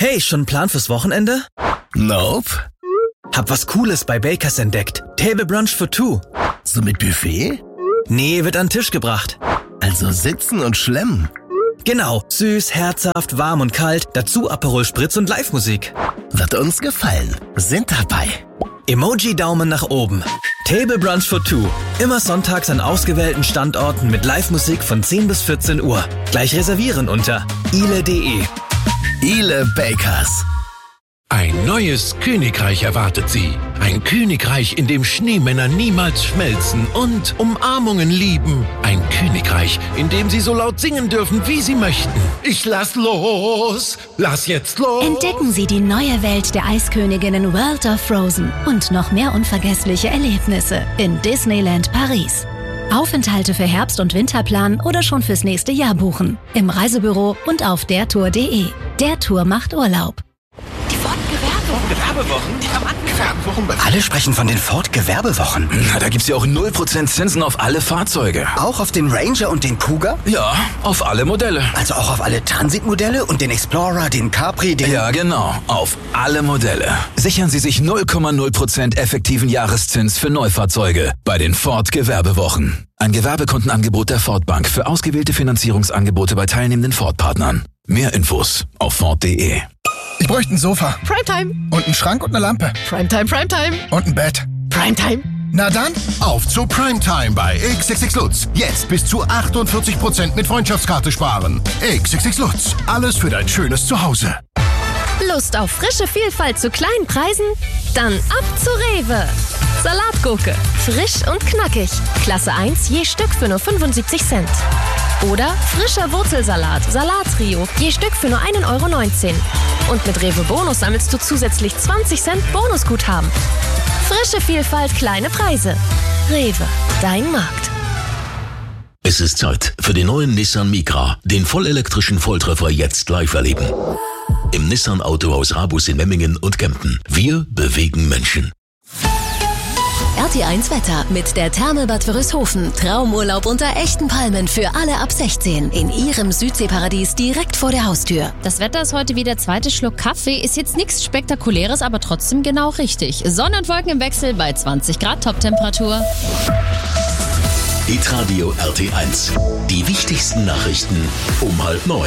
Hey, schon ein Plan fürs Wochenende? Nope. Hab was Cooles bei Bakers entdeckt. Table Brunch for two. So mit Buffet? Nee, wird an den Tisch gebracht. Also sitzen und schlemmen. Genau, süß, herzhaft, warm und kalt, dazu Aperol Spritz und Live-Musik. Wird uns gefallen. Sind dabei. Emoji-Daumen nach oben. Table Brunch for two. Immer sonntags an ausgewählten Standorten mit Live-Musik von 10 bis 14 Uhr. Gleich reservieren unter ile.de. Ile Bakers. Ein neues Königreich erwartet Sie. Ein Königreich, in dem Schneemänner niemals schmelzen und Umarmungen lieben. Ein Königreich, in dem Sie so laut singen dürfen, wie Sie möchten. Ich lass los! Lass jetzt los! Entdecken Sie die neue Welt der Eisköniginnen World of Frozen und noch mehr unvergessliche Erlebnisse in Disneyland Paris. Aufenthalte für Herbst- und Winterplan oder schon fürs nächste Jahr buchen. Im Reisebüro und auf dertour.de. Der Tour macht Urlaub. Die Ford-Gewerbewochen? Alle sprechen von den Ford-Gewerbewochen. Na, da gibt's ja auch 0% Zinsen auf alle Fahrzeuge. Auch auf den Ranger und den Cougar? Ja, auf alle Modelle. Also auch auf alle Transit-Modelle und den Explorer, den Capri, den... Ja, genau, auf alle Modelle. Sichern Sie sich 0,0% effektiven Jahreszins für Neufahrzeuge bei den Ford-Gewerbewochen. Ein Gewerbekundenangebot der Ford Bank für ausgewählte Finanzierungsangebote bei teilnehmenden Ford-Partnern. Mehr Infos auf Ford.de. Ich bräuchte ein Sofa. Primetime. Und einen Schrank und eine Lampe. Primetime, Primetime. Und ein Bett. Primetime. Na dann, auf zu Primetime bei XXX Lutz. Jetzt bis zu 48% mit Freundschaftskarte sparen. XXX Lutz. Alles für dein schönes Zuhause. Lust auf frische Vielfalt zu kleinen Preisen? Dann ab zu Rewe. Salatgurke. Frisch und knackig. Klasse 1 je Stück für nur 75 Cent. Oder frischer Wurzelsalat, Salattrio, je Stück für nur 1,19 Euro. Und mit Rewe Bonus sammelst du zusätzlich 20 Cent Bonusguthaben. Frische Vielfalt, kleine Preise. Rewe, dein Markt. Es ist Zeit für den neuen Nissan Micra, den vollelektrischen Volltreffer jetzt live erleben. Im Nissan Autohaus Rabus in Memmingen und Kempten. Wir bewegen Menschen. RT1 Wetter mit der Therme Bad Wörishofen. Traumurlaub unter echten Palmen für alle ab 16 in Ihrem Südseeparadies direkt vor der Haustür. Das Wetter ist heute wie der zweite Schluck Kaffee. Ist jetzt nichts Spektakuläres, aber trotzdem genau richtig. Sonne und Wolken im Wechsel bei 20 Grad Toptemperatur. Hitradio RT1. Die wichtigsten Nachrichten um 8:30.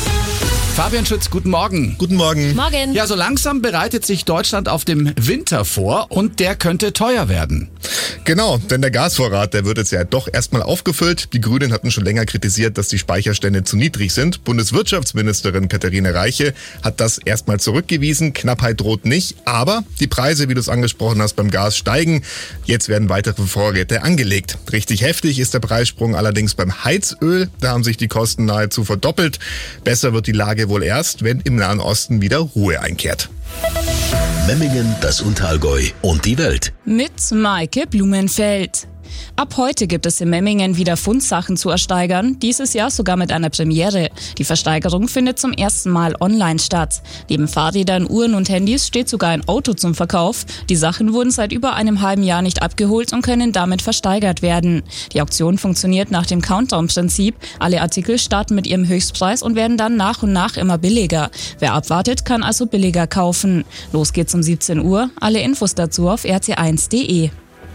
Fabian Schütz, guten Morgen. Guten Morgen. Morgen. Ja, so langsam bereitet sich Deutschland auf dem Winter vor und der könnte teuer werden. Genau, denn der Gasvorrat, der wird jetzt ja doch erstmal aufgefüllt. Die Grünen hatten schon länger kritisiert, dass die Speicherstände zu niedrig sind. Bundeswirtschaftsministerin Katharina Reiche hat das erstmal zurückgewiesen. Knappheit droht nicht, aber die Preise, wie du es angesprochen hast, beim Gas steigen. Jetzt werden weitere Vorräte angelegt. Richtig heftig ist der Preissprung allerdings beim Heizöl. Da haben sich die Kosten nahezu verdoppelt. Besser wird die Lage wohl erst, wenn im Nahen Osten wieder Ruhe einkehrt. Memmingen, das Unterallgäu und die Welt. Mit Maike Blumenfeld. Ab heute gibt es in Memmingen wieder Fundsachen zu ersteigern, dieses Jahr sogar mit einer Premiere. Die Versteigerung findet zum ersten Mal online statt. Neben Fahrrädern, Uhren und Handys steht sogar ein Auto zum Verkauf. Die Sachen wurden seit über einem halben Jahr nicht abgeholt und können damit versteigert werden. Die Auktion funktioniert nach dem Countdown-Prinzip. Alle Artikel starten mit ihrem Höchstpreis und werden dann nach und nach immer billiger. Wer abwartet, kann also billiger kaufen. Los geht's um 17 Uhr. Alle Infos dazu auf rt1.de.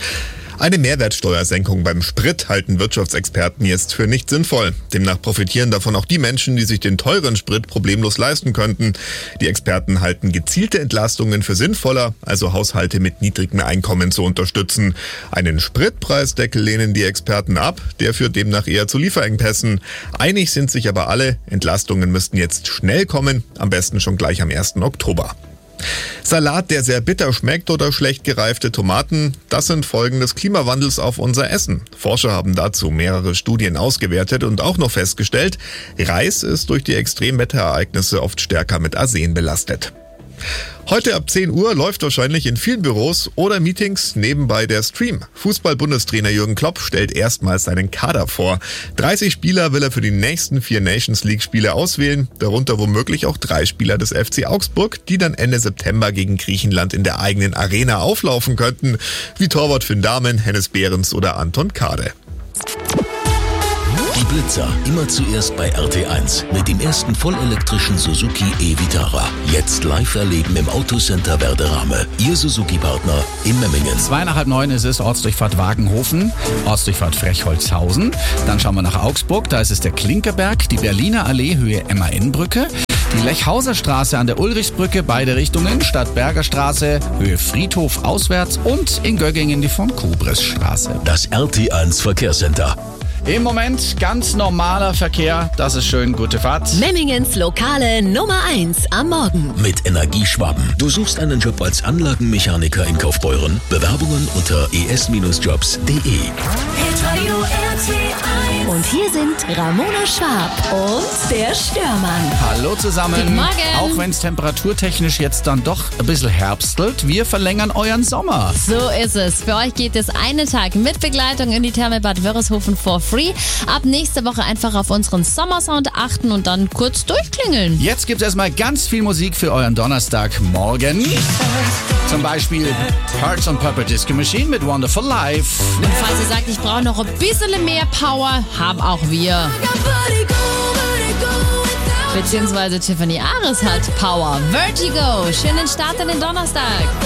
Eine Mehrwertsteuersenkung beim Sprit halten Wirtschaftsexperten jetzt für nicht sinnvoll. Demnach profitieren davon auch die Menschen, die sich den teuren Sprit problemlos leisten könnten. Die Experten halten gezielte Entlastungen für sinnvoller, also Haushalte mit niedrigem Einkommen zu unterstützen. Einen Spritpreisdeckel lehnen die Experten ab, der führt demnach eher zu Lieferengpässen. Einig sind sich aber alle, Entlastungen müssten jetzt schnell kommen, am besten schon gleich am 1. Oktober. Salat, der sehr bitter schmeckt oder schlecht gereifte Tomaten, das sind Folgen des Klimawandels auf unser Essen. Forscher haben dazu mehrere Studien ausgewertet und auch noch festgestellt, Reis ist durch die Extremwetterereignisse oft stärker mit Arsen belastet. Heute ab 10 Uhr läuft wahrscheinlich in vielen Büros oder Meetings nebenbei der Stream. Fußball-Bundestrainer Jürgen Klopp stellt erstmals seinen Kader vor. 30 Spieler will er für die nächsten 4 Nations-League-Spiele auswählen, darunter womöglich auch 3 Spieler des FC Augsburg, die dann Ende September gegen Griechenland in der eigenen Arena auflaufen könnten, wie Torwart Finn Dahmen, Hennes Behrens oder Anton Kade. Die Blitzer, immer zuerst bei RT1 mit dem ersten vollelektrischen Suzuki e-Vitara. Jetzt live erleben im Autocenter Werderame. Ihr Suzuki-Partner in Memmingen. 8:30 ist es, Ortsdurchfahrt Wagenhofen, Ortsdurchfahrt Frechholzhausen. Dann schauen wir nach Augsburg, da ist es der Klinkerberg, die Berliner Allee, Höhe MAN-Brücke. Die Lechhauser Straße an der Ulrichsbrücke, beide Richtungen, Stadtberger Straße, Höhe Friedhof auswärts und in Göggingen die von Kubris Straße. Das RT1 Verkehrscenter. Im Moment ganz normaler Verkehr, das ist schön, gute Fahrt. Memmingens lokale Nummer 1 am Morgen. Mit Energieschwaben. Du suchst einen Job als Anlagenmechaniker in Kaufbeuren? Bewerbungen unter es-jobs.de. Und hier sind Ramona Schwab und der Störmann. Hallo zusammen. Guten Morgen. Auch wenn es temperaturtechnisch jetzt dann doch ein bisschen herbstelt, wir verlängern euren Sommer. So ist es. Für euch geht es einen Tag mit Begleitung in die Therme Bad Wörishofen for free. Ab nächste Woche einfach auf unseren Sommersound achten und dann kurz durchklingeln. Jetzt gibt es erstmal ganz viel Musik für euren Donnerstagmorgen. Zum Beispiel Hearts on Purple Disco Machine mit Wonderful Life. Und falls ihr sagt, ich brauche noch ein bisschen mehr Power, haben auch wir. Beziehungsweise Tiffany Ares hat Power. Vertigo. Schönen Start in den Donnerstag.